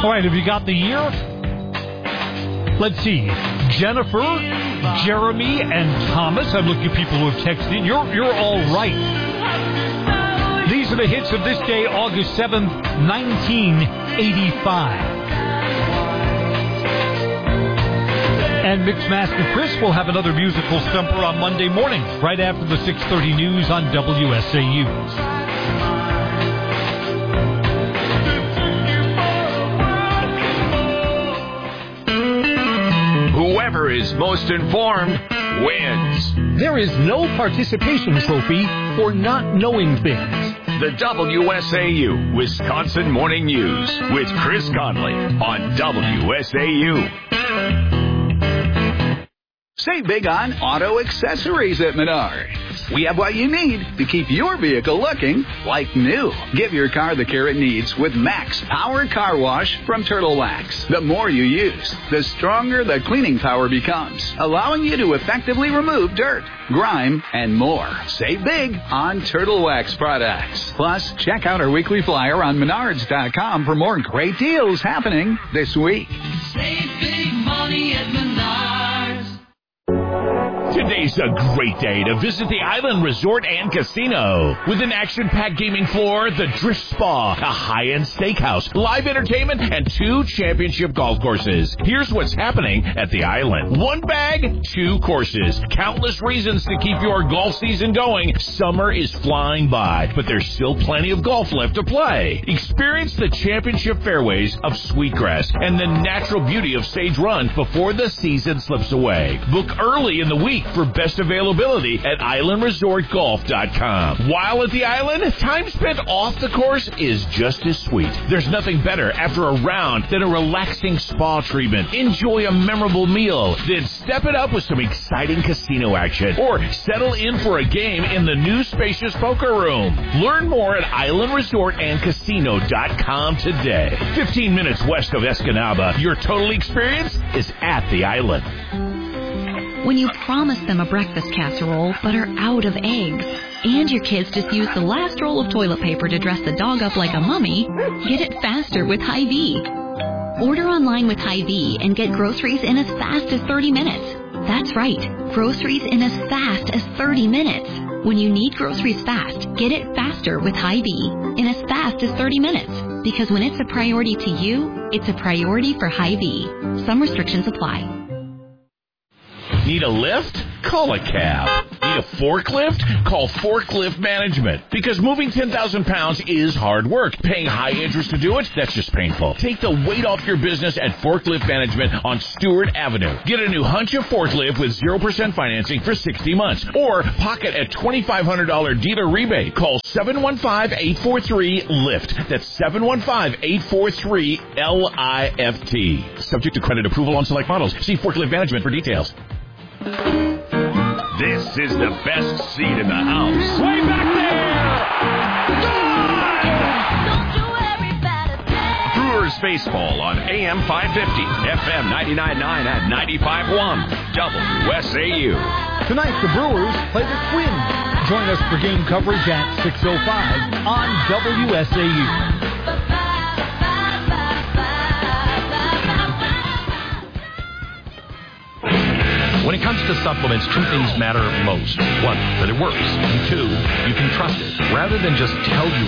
All right, have you got the year? Let's see. Jennifer, Jeremy, and Thomas. I'm looking at people who have texted. You're all right. These are the hits of this day, August 7th, 1985. And Mixmaster Chris will have another musical stumper on Monday morning, right after the 6:30 news on WSAU. Whoever is most informed wins. There is no participation trophy for not knowing things. The WSAU Wisconsin Morning News with Chris Conley on WSAU. Save big on auto accessories at Menards. We have what you need to keep your vehicle looking like new. Give your car the care it needs with Max Power Car Wash from Turtle Wax. The more you use, the stronger the cleaning power becomes, allowing you to effectively remove dirt, grime, and more. Save big on Turtle Wax products. Plus, check out our weekly flyer on Menards.com for more great deals happening this week. Save big money at Menards. Today's a great day to visit the Island Resort and Casino. With an action-packed gaming floor, the Drift Spa, a high-end steakhouse, live entertainment, and 2 championship golf courses. Here's what's happening at the Island. 1 bag, 2 courses. Countless reasons to keep your golf season going. Summer is flying by, but there's still plenty of golf left to play. Experience the championship fairways of Sweetgrass and the natural beauty of Sage Run before the season slips away. Book early in the week for best availability at islandresortgolf.com. While at the island, time spent off the course is just as sweet. There's nothing better after a round than a relaxing spa treatment. Enjoy a memorable meal, then step it up with some exciting casino action, or settle in for a game in the new spacious poker room. Learn more at islandresortandcasino.com today. 15 minutes west of Escanaba, your total experience is at the island. When you promise them a breakfast casserole but are out of eggs, and your kids just use the last roll of toilet paper to dress the dog up like a mummy, get it faster with Hy-Vee. Order online with Hy-Vee and get groceries in as fast as 30 minutes. That's right, groceries in as fast as 30 minutes. When you need groceries fast, get it faster with Hy-Vee in as fast as 30 minutes. Because when it's a priority to you, it's a priority for Hy-Vee. Some restrictions apply. Need a lift? Call a cab. Need a forklift? Call Forklift Management. Because moving 10,000 pounds is hard work. Paying high interest to do it? That's just painful. Take the weight off your business at Forklift Management on Stewart Avenue. Get a new Huncha forklift with 0% financing for 60 months. Or pocket a $2,500 dealer rebate. Call 715-843-LIFT. That's 715-843-LIFT. Subject to credit approval on select models. See Forklift Management for details. This is the best seat in the house. Way back there! Brewers baseball on AM 550, FM 99.9 and 95.1, WSAU. Tonight, the Brewers play the Twins. Join us for game coverage at 6:05 on WSAU. When it comes to supplements, 2 things matter most. 1, that it works. And 2, you can trust it, rather than just tell you.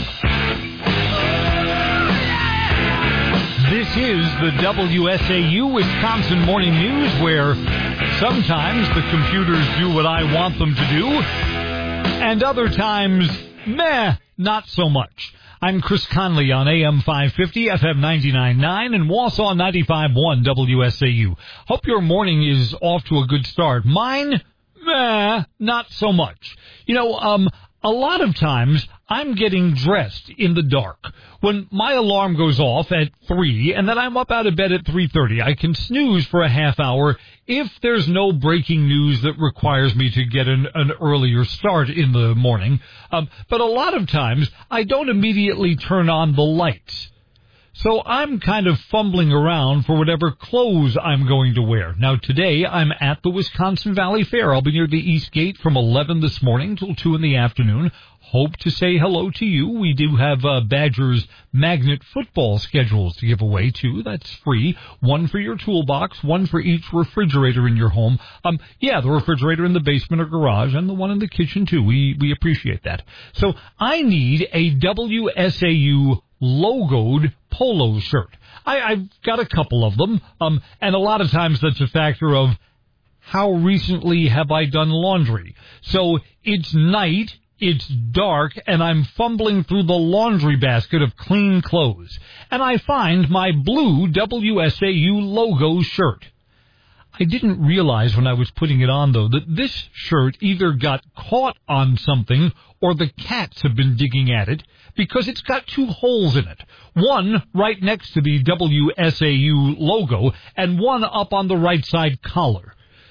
This is the WSAU Wisconsin Morning News, where sometimes the computers do what I want them to do, and other times, not so much. I'm Chris Conley on AM 550, FM 99.9, and Wausau 95.1 WSAU. Hope your morning is off to a good start. Mine, not so much. A lot of times I'm getting dressed in the dark. When my alarm goes off at 3 and then I'm up out of bed at 3:30, I can snooze for a half hour if there's no breaking news that requires me to get an earlier start in the morning. But a lot of times I don't immediately turn on the lights. So I'm kind of fumbling around for whatever clothes I'm going to wear. Now, today I'm at the Wisconsin Valley Fair. I'll be near the East Gate from 11 this morning till 2 in the afternoon. Hope to say hello to you. We do have Badgers magnet football schedules to give away, too. That's free. One for your toolbox, one for each refrigerator in your home. The refrigerator in the basement or garage, and the one in the kitchen, too. We appreciate that. So I need a WSAU logoed polo shirt. I've got a couple of them, and a lot of times that's a factor of how recently have I done laundry. So it's night, it's dark, and I'm fumbling through the laundry basket of clean clothes, and I find my blue WSAU logo shirt. I didn't realize when I was putting it on, though, that this shirt either got caught on something or the cats have been digging at it, because it's got 2 holes in it. One right next to the WSAU logo and one up on the right side collar.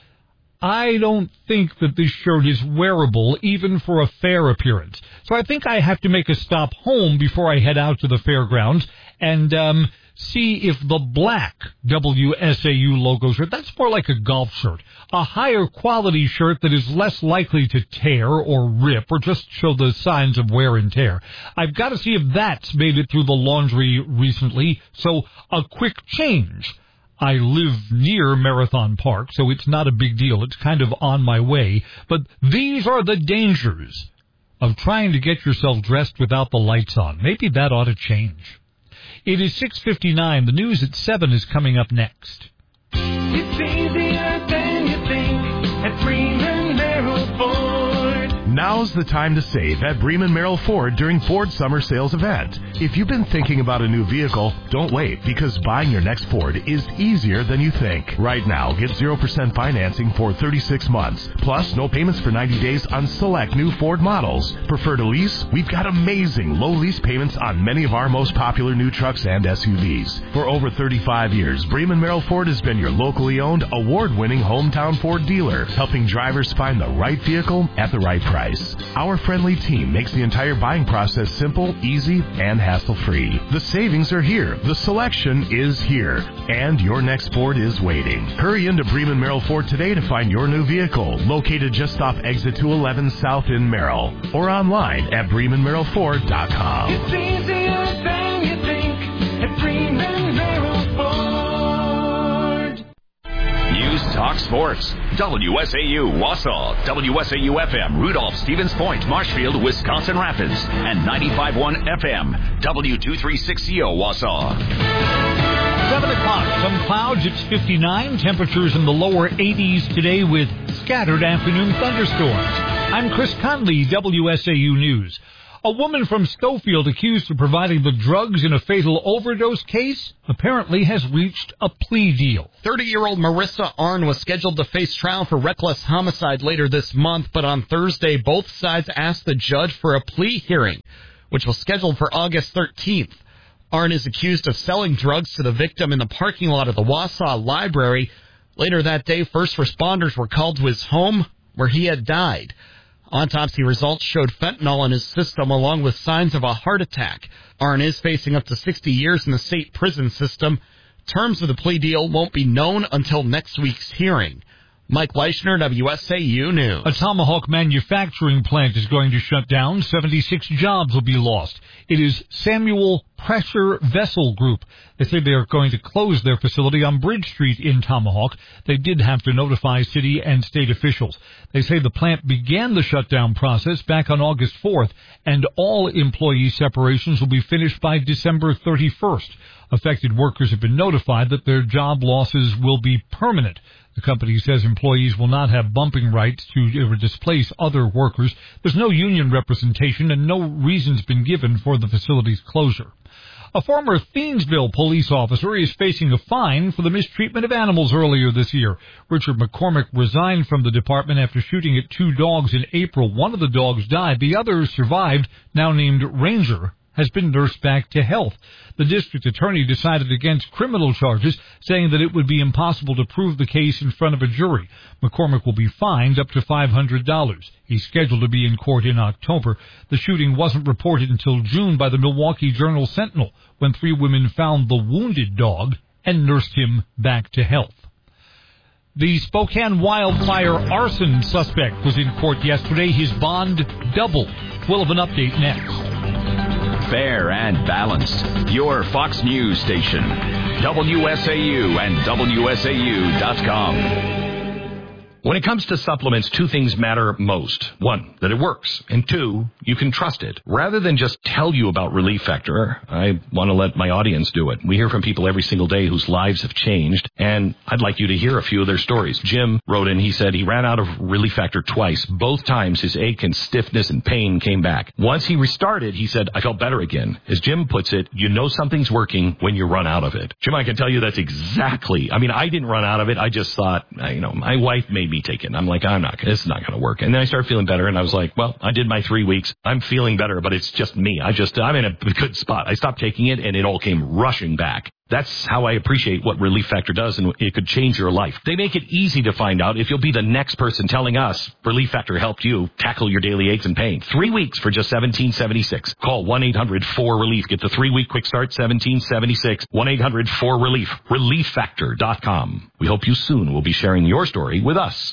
I don't think that this shirt is wearable even for a fair appearance. So I think I have to make a stop home before I head out to the fairgrounds and see if the black WSAU logo shirt, that's more like a golf shirt, a higher quality shirt that is less likely to tear or rip or just show the signs of wear and tear. I've got to see if that's made it through the laundry recently, so a quick change. I live near Marathon Park, so it's not a big deal. It's kind of on my way, but these are the dangers of trying to get yourself dressed without the lights on. Maybe that ought to change. It is 6:59. The news at 7 is coming up next. It's easier than you think at Freeman Merrill Ford. Now's the time to save at Bremen Merrill Ford during Ford Summer Sales event. If you've been thinking about a new vehicle, don't wait, because buying your next Ford is easier than you think. Right now, get 0% financing for 36 months, plus no payments for 90 days on select new Ford models. Prefer to lease? We've got amazing low lease payments on many of our most popular new trucks and SUVs. For over 35 years, Bremen Merrill Ford has been your locally owned, award-winning hometown Ford dealer, helping drivers find the right vehicle at the right price. Our friendly team makes the entire buying process simple, easy, and hassle-free. The savings are here, the selection is here, and your next Ford is waiting. Hurry into Bremen Merrill Ford today to find your new vehicle, located just off Exit 211 South in Merrill, or online at BremenMerrillFord.com. It's easier than you think at Freeman Merrill Ford. News Talk Sports. WSAU Wausau, WSAU FM Rudolph, Stevens Point, Marshfield, Wisconsin Rapids, and 95.1 FM W236CO Wausau. 7 o'clock, some clouds, it's 59, temperatures in the lower 80s today with scattered afternoon thunderstorms. I'm Chris Conley, WSAU News. A woman from Schofield accused of providing the drugs in a fatal overdose case apparently has reached a plea deal. 30-year-old Marissa Arn was scheduled to face trial for reckless homicide later this month, but on Thursday, both sides asked the judge for a plea hearing, which was scheduled for August 13th. Arn is accused of selling drugs to the victim in the parking lot of the Wausau Library. Later that day, first responders were called to his home, where he had died. Autopsy results showed fentanyl in his system, along with signs of a heart attack. Arn is facing up to 60 years in the state prison system. Terms of the plea deal won't be known until next week's hearing. Mike Leischner, WSAU News. A Tomahawk manufacturing plant is going to shut down. 76 jobs will be lost. It is Samuel Pressure Vessel Group. They say they are going to close their facility on Bridge Street in Tomahawk. They did have to notify city and state officials. They say the plant began the shutdown process back on August 4th, and all employee separations will be finished by December 31st. Affected workers have been notified that their job losses will be permanent. The company says employees will not have bumping rights to displace other workers. There's no union representation and no reason's been given for the facility's closure. A former Thiensville police officer is facing a fine for the mistreatment of animals earlier this year. Richard McCormick resigned from the department after shooting at 2 dogs in April. One of the dogs died. The other survived, now named Ranger, has been nursed back to health. The district attorney decided against criminal charges, saying that it would be impossible to prove the case in front of a jury. McCormick will be fined up to $500. He's scheduled to be in court in October. The shooting wasn't reported until June by the Milwaukee Journal-Sentinel, when 3 women found the wounded dog and nursed him back to health. The Spokane wildfire arson suspect was in court yesterday. His bond doubled. We'll have an update next. Fair and balanced. Your Fox News station. WSAU and WSAU.com. When it comes to supplements, 2 things matter most. 1, that it works. And 2, you can trust it. Rather than just tell you about Relief Factor, I want to let my audience do it. We hear from people every single day whose lives have changed, and I'd like you to hear a few of their stories. Jim wrote in, he said he ran out of Relief Factor twice. Both times his ache and stiffness and pain came back. Once he restarted, he said, I felt better again. As Jim puts it, you know something's working when you run out of it. Jim, I can tell you that's exactly, I didn't run out of it. I just thought, my wife made me take it. I'm like, this is not going to work. And then I started feeling better, and I was like, well, I did my 3 weeks. I'm feeling better, but it's just me. I'm in a good spot. I stopped taking it, and it all came rushing back. That's how I appreciate what Relief Factor does, and it could change your life. They make it easy to find out if you'll be the next person telling us Relief Factor helped you tackle your daily aches and pain. 3 weeks for just $17.76. Call 1-800-4RELIEF. Get the 3-week quick start, $17.76. 1-800-4RELIEF. ReliefFactor.com. We hope you soon will be sharing your story with us.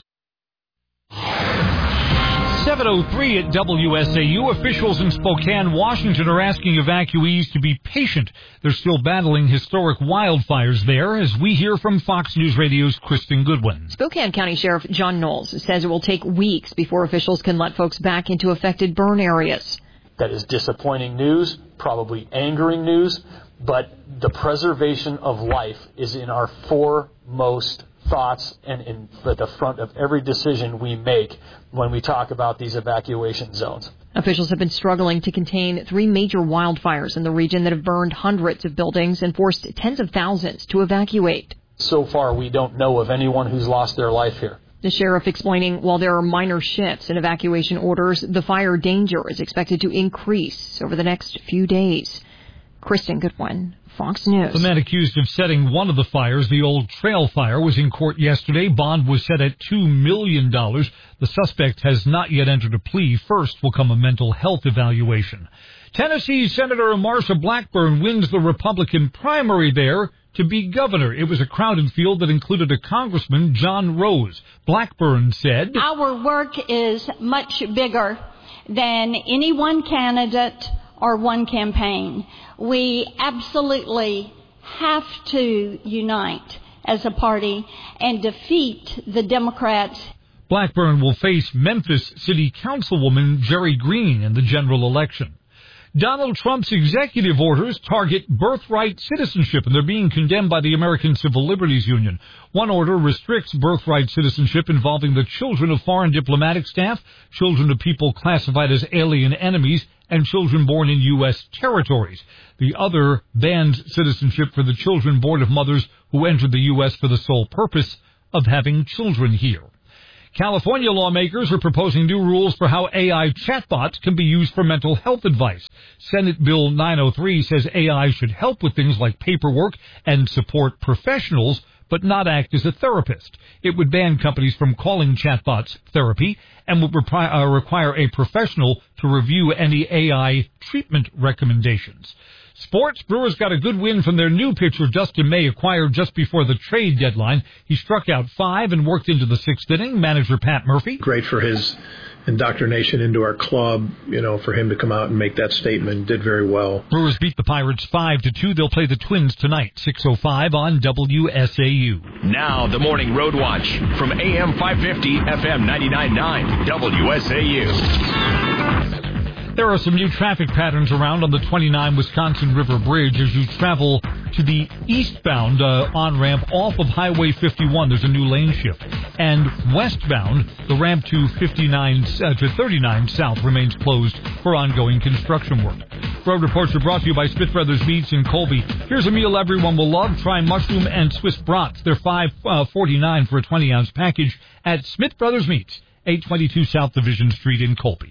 7:03 at WSAU. Officials in Spokane, Washington are asking evacuees to be patient. They're still battling historic wildfires there, as we hear from Fox News Radio's Kristen Goodwin. Spokane County Sheriff John Knowles says it will take weeks before officials can let folks back into affected burn areas. That is disappointing news, probably angering news, but the preservation of life is in our foremost thoughts and in the front of every decision we make when we talk about these evacuation zones. Officials have been struggling to contain 3 major wildfires in the region that have burned hundreds of buildings and forced tens of thousands to evacuate. So far, we don't know of anyone who's lost their life here. The sheriff explaining while there are minor shifts in evacuation orders, the fire danger is expected to increase over the next few days. Kristen Goodwin, Fox News. The man accused of setting one of the fires, the Old Trail fire, was in court yesterday. Bond was set at $2 million. The suspect has not yet entered a plea. First will come a mental health evaluation. Tennessee Senator Marsha Blackburn wins the Republican primary there to be governor. It was a crowded field that included a Congressman, John Rose. Blackburn said, our work is much bigger than any one candidate or one campaign. We absolutely have to unite as a party and defeat the Democrats. Blackburn will face Memphis City Councilwoman Jerry Green in the general election. Donald Trump's executive orders target birthright citizenship, and they're being condemned by the American Civil Liberties Union. One order restricts birthright citizenship involving the children of foreign diplomatic staff, children of people classified as alien enemies, and children born in U.S. territories. The other bans citizenship for the children born of mothers who entered the U.S. for the sole purpose of having children here. California lawmakers are proposing new rules for how AI chatbots can be used for mental health advice. Senate Bill 903 says AI should help with things like paperwork and support professionals, but not act as a therapist. It would ban companies from calling chatbots therapy and would require a professional to review any AI treatment recommendations. Sports, Brewers got a good win from their new pitcher, Dustin May, acquired just before the trade deadline. He struck out 5 and worked into the 6th inning. Manager Pat Murphy. Great for his indoctrination into our club, for him to come out and make that statement. Did very well. Brewers beat the Pirates 5-2. They'll play the Twins tonight, 6:05 on WSAU. Now the Morning Road Watch from AM 550, FM 99.9, WSAU. There are some new traffic patterns around on the 29 Wisconsin River Bridge as you travel to the eastbound on-ramp off of Highway 51. There's a new lane shift. And westbound, the ramp to 39 South remains closed for ongoing construction work. Road reports are brought to you by Smith Brothers Meats in Colby. Here's a meal everyone will love. Try mushroom and Swiss brats. They're $5.49 for a 20-ounce package at Smith Brothers Meats, 822 South Division Street in Colby.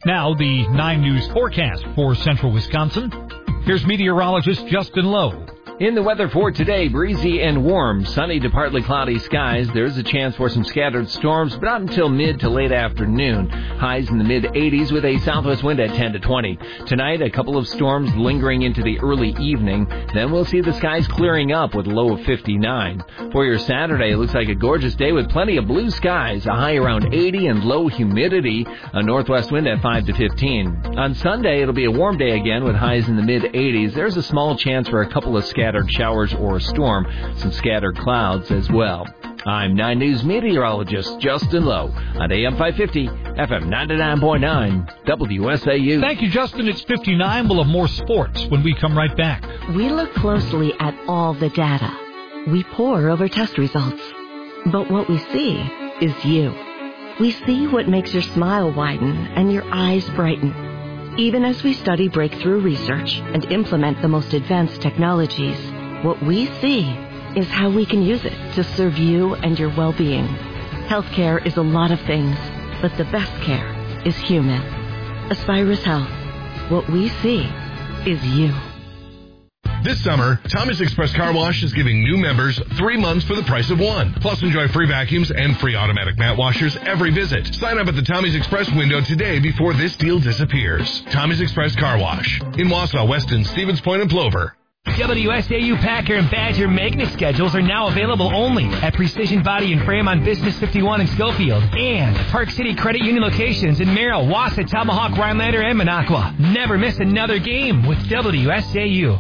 Now, the 9 News forecast for central Wisconsin. Here's meteorologist Justin Lowe. In the weather for today, breezy and warm, sunny to partly cloudy skies. There's a chance for some scattered storms, but not until mid to late afternoon. Highs in the mid-80s with a southwest wind at 10 to 20. Tonight, a couple of storms lingering into the early evening. Then we'll see the skies clearing up with a low of 59. For your Saturday, it looks like a gorgeous day with plenty of blue skies, a high around 80 and low humidity, a northwest wind at 5 to 15. On Sunday, it'll be a warm day again with highs in the mid-80s. There's a small chance for a couple of scattered showers or a storm, some scattered clouds as well. I'm 9 News meteorologist Justin Lowe on AM 550, FM 99.9, WSAU. Thank you, Justin. It's 59. We'll have more sports when we come right back. We look closely at all the data. We pore over test results. But what we see is you. We see what makes your smile widen and your eyes brighten. Even as we study breakthrough research and implement the most advanced technologies, what we see is how we can use it to serve you and your well-being. Healthcare is a lot of things, but the best care is human. Aspirus Health. What we see is you. This summer, Tommy's Express Car Wash is giving new members 3 months for the price of 1. Plus, enjoy free vacuums and free automatic mat washers every visit. Sign up at the Tommy's Express window today before this deal disappears. Tommy's Express Car Wash in Wausau, Weston, Stevens Point, and Plover. WSAU Packer and Badger maintenance schedules are now available only at Precision Body and Frame on Business 51 in Schofield and Park City Credit Union locations in Merrill, Wausau, Tomahawk, Rhinelander, and Minocqua. Never miss another game with WSAU.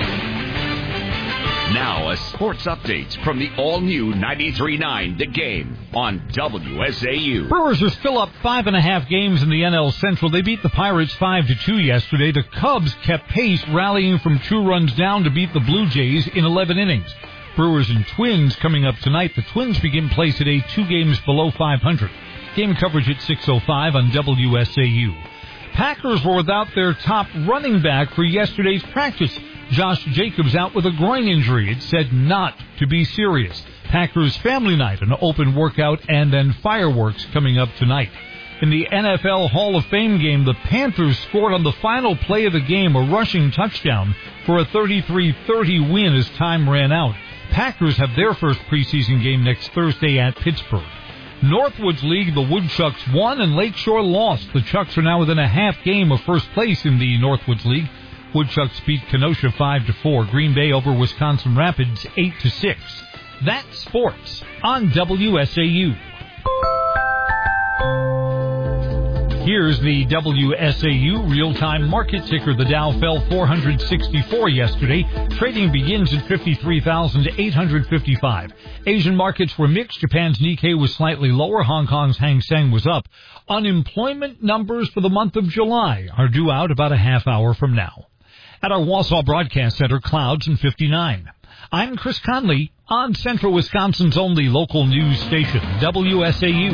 Now, a sports update from the all-new 93.9 The Game on WSAU. Brewers are still up 5.5 games in the NL Central. They beat the Pirates 5-2 yesterday. The Cubs kept pace, rallying from 2 runs down to beat the Blue Jays in 11 innings. Brewers and Twins coming up tonight. The Twins begin play today 2 games below 500. Game coverage at 6:05 on WSAU. Packers were without their top running back for yesterday's practice. Josh Jacobs out with a groin injury. It's said not to be serious. Packers family night, an open workout, and then fireworks coming up tonight. In the NFL Hall of Fame game, the Panthers scored on the final play of the game a rushing touchdown for a 33-30 win as time ran out. Packers have their first preseason game next Thursday at Pittsburgh. Northwoods League, the Woodchucks won and Lakeshore lost. The Chucks are now within a half game of first place in the Northwoods League. Woodchucks beat Kenosha 5-4. Green Bay over Wisconsin Rapids 8-6. That's sports on WSAU. Here's the WSAU real-time market ticker. The Dow fell 464 yesterday. Trading begins at 53,855. Asian markets were mixed. Japan's Nikkei was slightly lower. Hong Kong's Hang Seng was up. Unemployment numbers for the month of July are due out about a half hour from now. At our Wausau Broadcast Center, clouds and 59. I'm Chris Conley on Central Wisconsin's only local news station, WSAU.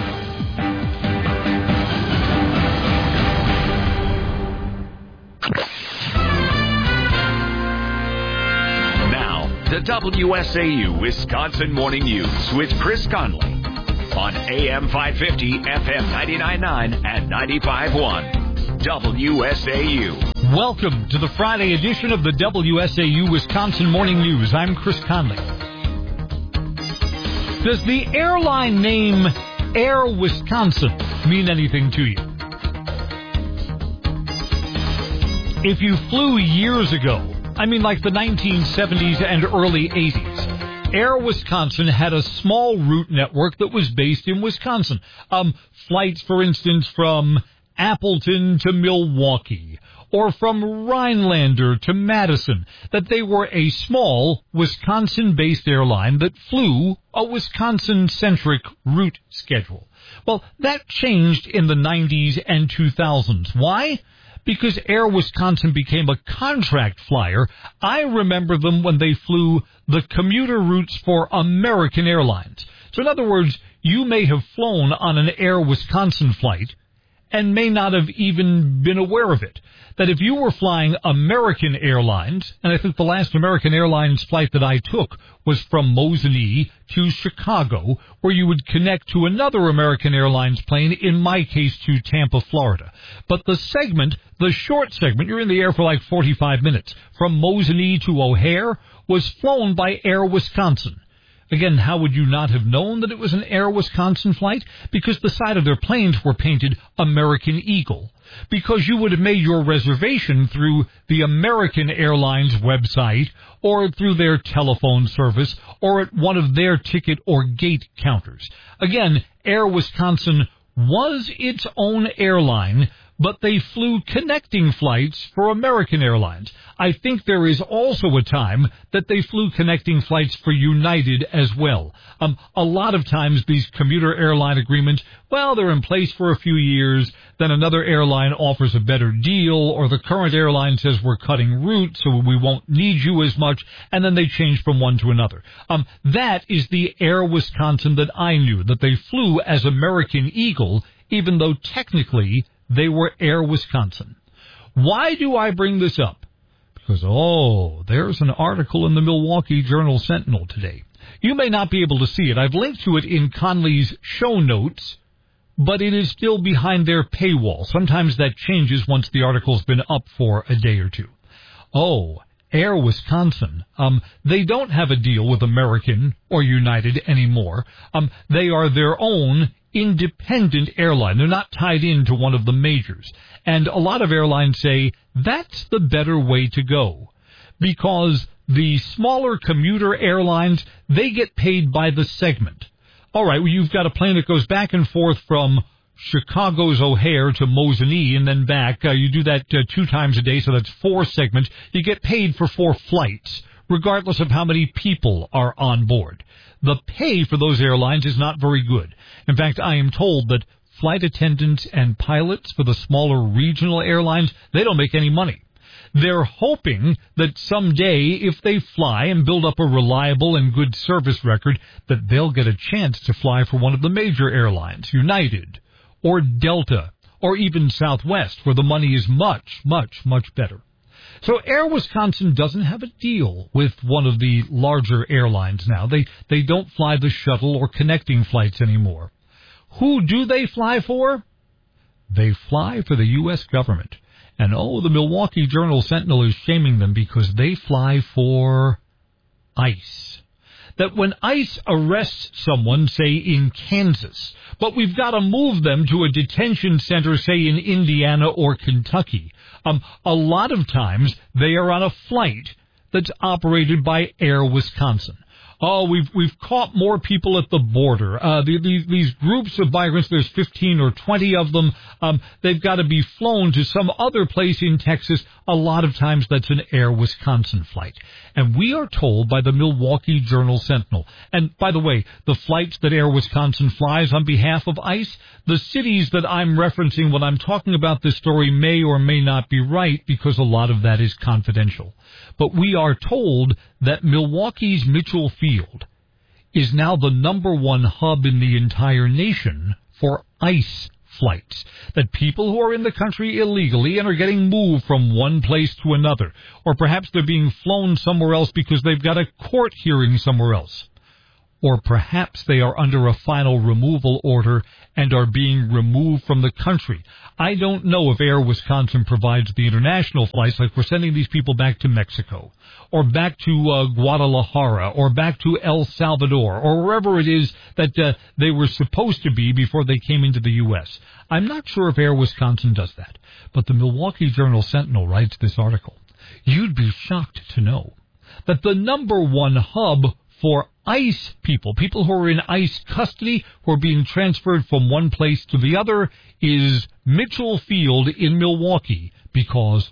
Now, the WSAU Wisconsin Morning News with Chris Conley on AM 550, FM 99.9 and 95.1. WSAU. Welcome to the Friday edition of the WSAU Wisconsin Morning News. I'm Chris Conley. Does the airline name Air Wisconsin mean anything to you? If you flew years ago, I mean like the 1970s and early 80s, Air Wisconsin had a small route network that was based in Wisconsin. Flights, for instance, from Appleton to Milwaukee, or from Rhinelander to Madison, that they were a small Wisconsin-based airline that flew a Wisconsin-centric route schedule. Well, that changed in the 90s and 2000s. Why? Because Air Wisconsin became a contract flyer. I remember them when they flew the commuter routes for American Airlines. So in other words, you may have flown on an Air Wisconsin flight, and may not have even been aware of it. That if you were flying American Airlines, and I think the last American Airlines flight that I took was from Mosinee to Chicago, where you would connect to another American Airlines plane, in my case to Tampa, Florida. But the segment, the short segment, you're in the air for like 45 minutes, from Mosinee to O'Hare, was flown by Air Wisconsin. Again, how would you not have known that it was an Air Wisconsin flight? Because the side of their planes were painted American Eagle. Because you would have made your reservation through the American Airlines website or through their telephone service or at one of their ticket or gate counters. Again, Air Wisconsin was its own airline, but they flew connecting flights for American Airlines. I think there is also a time that they flew connecting flights for United as well. A lot of times these commuter airline agreements, well, they're in place for a few years, then another airline offers a better deal, or the current airline says we're cutting routes so we won't need you as much, and then they change from one to another. That is the Air Wisconsin that I knew, that they flew as American Eagle, even though technically they were Air Wisconsin. Why do I bring this up? Because, there's an article in the Milwaukee Journal-Sentinel today. You may not be able to see it. I've linked to it in Conley's show notes, but it is still behind their paywall. Sometimes that changes once the article's been up for a day or two. Air Wisconsin, they don't have a deal with American or United anymore. They are their own independent airline. They're not tied into one of the majors. And a lot of airlines say that's the better way to go, because the smaller commuter airlines, they get paid by the segment. All right, well, you've got a plane that goes back and forth from Chicago's O'Hare to Mosinee and then back. You do that 2 times a day, so that's 4 segments. You get paid for 4 flights, regardless of how many people are on board. The pay for those airlines is not very good. In fact, I am told that flight attendants and pilots for the smaller regional airlines, they don't make any money. They're hoping that someday, if they fly and build up a reliable and good service record, that they'll get a chance to fly for one of the major airlines, United or Delta or even Southwest, where the money is much, much, much better. So Air Wisconsin doesn't have a deal with one of the larger airlines now. They don't fly the shuttle or connecting flights anymore. Who do they fly for? They fly for the U.S. government. And the Milwaukee Journal-Sentinel is shaming them because they fly for ICE. That when ICE arrests someone, say in Kansas, but we've got to move them to a detention center, say in Indiana or Kentucky, a lot of times they are on a flight that's operated by Air Wisconsin. We've caught more people at the border. These groups of migrants, there's 15 or 20 of them. They've got to be flown to some other place in Texas. A lot of times that's an Air Wisconsin flight. And we are told by the Milwaukee Journal-Sentinel. And by the way, the flights that Air Wisconsin flies on behalf of ICE, the cities that I'm referencing when I'm talking about this story may or may not be right, because a lot of that is confidential. But we are told that Milwaukee's Mitchell Field is now the #1 hub in the entire nation for ICE flights. That people who are in the country illegally and are getting moved from one place to another, or perhaps they're being flown somewhere else because they've got a court hearing somewhere else, or perhaps they are under a final removal order and are being removed from the country. I don't know if Air Wisconsin provides the international flights, like we're sending these people back to Mexico, or back to Guadalajara, or back to El Salvador, or wherever it is that they were supposed to be before they came into the U.S. I'm not sure if Air Wisconsin does that, but the Milwaukee Journal-Sentinel writes this article. You'd be shocked to know that the #1 hub for ICE people who are in ICE custody, who are being transferred from one place to the other, is Mitchell Field in Milwaukee, because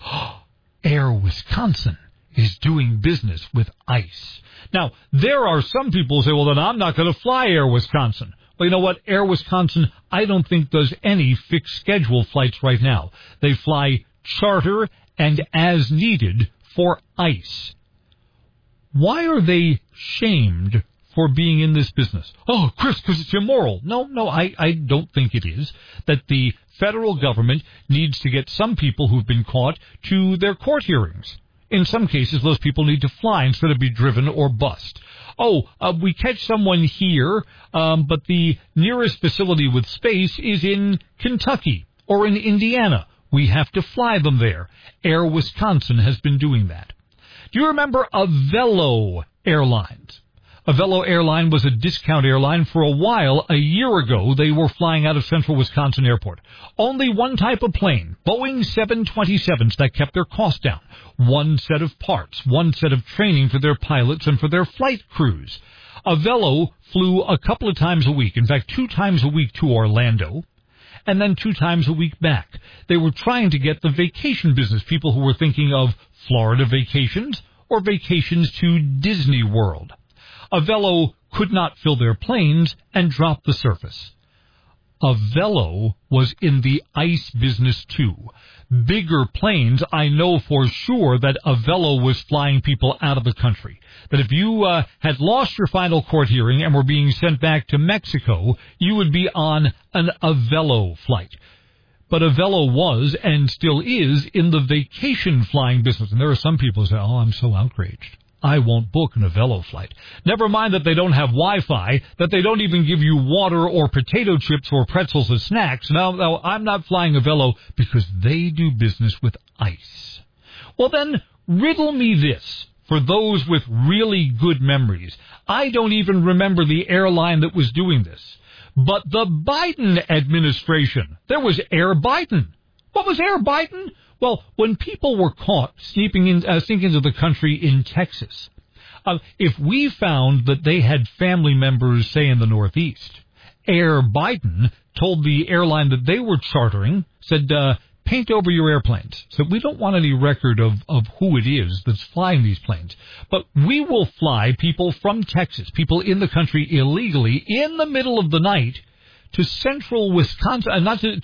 Air Wisconsin is doing business with ICE. Now, there are some people who say, well, then I'm not going to fly Air Wisconsin. Well, you know what? Air Wisconsin, I don't think does any fixed schedule flights right now. They fly charter and as needed for ICE. Why are they shamed for being in this business. Oh, Chris, because it's immoral. No, I don't think it is. That the federal government needs to get some people who've been caught to their court hearings. In some cases, those people need to fly instead of be driven or bussed. We catch someone here, but the nearest facility with space is in Kentucky or in Indiana. We have to fly them there. Air Wisconsin has been doing that. Do you remember Avelo Airlines? Avelo Airline was a discount airline for a while. A year ago, they were flying out of Central Wisconsin Airport. Only one type of plane, Boeing 727s, that kept their cost down. One set of parts, one set of training for their pilots and for their flight crews. Avelo flew a couple of times a week, in fact, 2 times a week to Orlando, and then 2 times a week back. They were trying to get the vacation business, people who were thinking of Florida vacations or vacations to Disney World. Avelo could not fill their planes and dropped the service. Avelo was in the ice business too. Bigger planes, I know for sure that Avelo was flying people out of the country. That if you had lost your final court hearing and were being sent back to Mexico, you would be on an Avelo flight. But Avelo was and still is in the vacation flying business. And there are some people who say, oh, I'm so outraged. I won't book an Avelo flight. Never mind that they don't have Wi-Fi, that they don't even give you water or potato chips or pretzels as snacks. No, I'm not flying Avelo because they do business with ice. Well, then, riddle me this. For those with really good memories, I don't even remember the airline that was doing this. But the Biden administration, there was Air Biden. What was Air Biden? Well, when people were caught sneaking into the country in Texas, if we found that they had family members, say, in the Northeast, Air Biden told the airline that they were chartering, said, paint over your airplanes. So we don't want any record of who it is that's flying these planes. But we will fly people from Texas, people in the country illegally, in the middle of the night, to Central Wisconsin, not to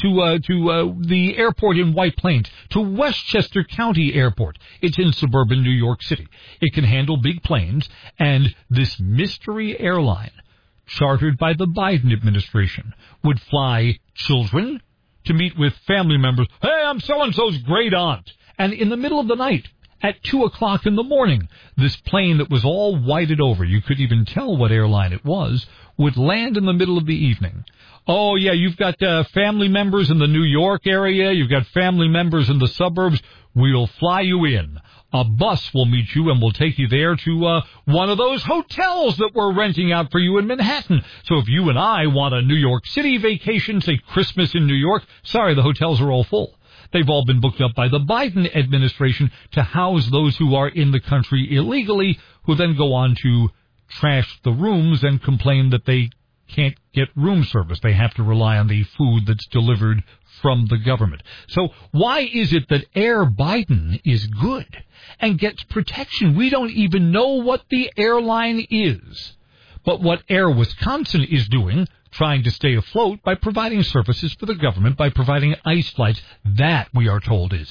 the airport in White Plains, to Westchester County Airport. It's in suburban New York City. It can handle big planes, and this mystery airline, chartered by the Biden administration, would fly children to meet with family members. Hey, I'm so-and-so's great aunt. And in the middle of the night, at 2 o'clock in the morning, this plane that was all whited over, you could even tell what airline it was, would land in the middle of the evening. Oh, yeah, you've got family members in the New York area. You've got family members in the suburbs. We'll fly you in. A bus will meet you and will take you there to one of those hotels that we're renting out for you in Manhattan. So if you and I want a New York City vacation, say Christmas in New York, sorry, the hotels are all full. They've all been booked up by the Biden administration to house those who are in the country illegally, who then go on to trash the rooms and complain that they can't get room service. They have to rely on the food that's delivered from the government. So why is it that Air Biden is good and gets protection? We don't even know what the airline is. But what Air Wisconsin is doing, trying to stay afloat by providing services for the government, by providing ice flights, that, we are told, is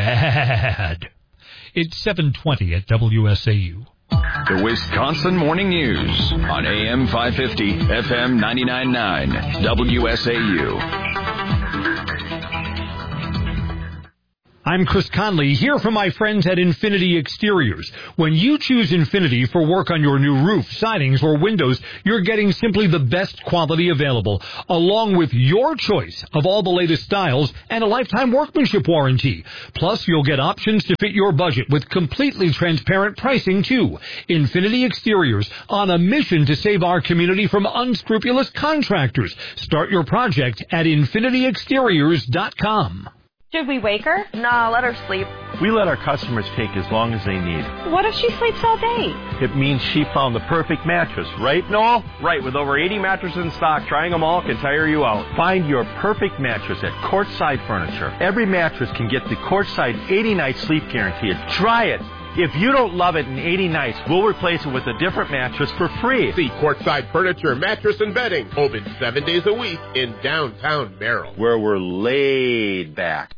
bad. It's 7:20 at WSAU. The Wisconsin Morning News on AM 550, FM 99.9, WSAU. I'm Chris Conley, here from my friends at Infinity Exteriors. When you choose Infinity for work on your new roof, sidings, or windows, you're getting simply the best quality available, along with your choice of all the latest styles and a lifetime workmanship warranty. Plus, you'll get options to fit your budget with completely transparent pricing, too. Infinity Exteriors, on a mission to save our community from unscrupulous contractors. Start your project at infinityexteriors.com. Should we wake her? No, let her sleep. We let our customers take as long as they need. What if she sleeps all day? It means she found the perfect mattress, right, Noel? Right, with over 80 mattresses in stock, trying them all can tire you out. Find your perfect mattress at Courtside Furniture. Every mattress can get the Courtside 80-night sleep guarantee. Try it. If you don't love it in 80 nights, we'll replace it with a different mattress for free. See Courtside Furniture, Mattress and Bedding, open 7 days a week in downtown Merrill, where we're laid back.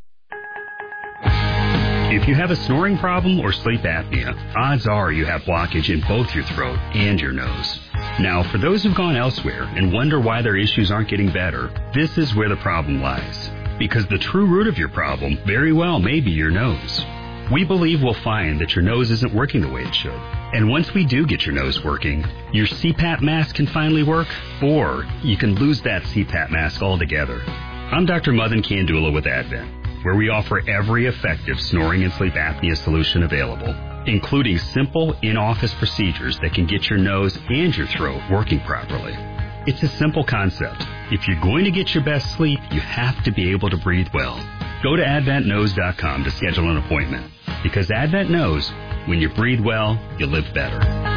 If you have a snoring problem or sleep apnea, odds are you have blockage in both your throat and your nose. Now, for those who've gone elsewhere and wonder why their issues aren't getting better, this is where the problem lies. Because the true root of your problem very well may be your nose. We believe we'll find that your nose isn't working the way it should. And once we do get your nose working, your CPAP mask can finally work, or you can lose that CPAP mask altogether. I'm Dr. Madan Kandula with Advent, where we offer every effective snoring and sleep apnea solution available, including simple in-office procedures that can get your nose and your throat working properly. It's a simple concept. If you're going to get your best sleep, you have to be able to breathe well. Go to AdventKnows.com to schedule an appointment. Because Advent knows when you breathe well, you live better.